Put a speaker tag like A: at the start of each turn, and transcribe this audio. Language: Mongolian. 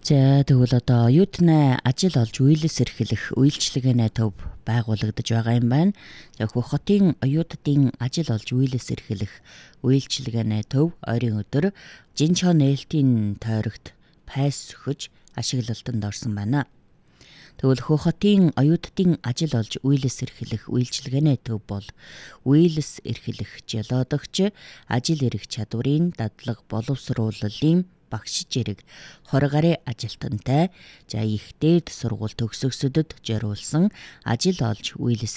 A: За тэгвэл одоо оюутнаа ажил олж үйлс эрхлэх үйлчилгээний төв байгуулагдаж байгаа юм байна. За Хөх хотын оюутдын ажил олж үйлс эрхлэх үйлчилгээний төв ойрын өдөр Жинчоо нээлтийн тойрогт пайс сөхөж ашиглалтанд орсон байна. Тэгвэл Хөх хотын оюутдын ажил олж үйлс эрхлэх үйлчилгээний төв бол үйлс эрхлэх жолоодогч ажил эрх чадварын дадлаг боловсруулалтын багш зэрэг 20 гаруй ажилтнтай их дээд сургууль төгсөгсөдөд зориулсан ажил олж үйлс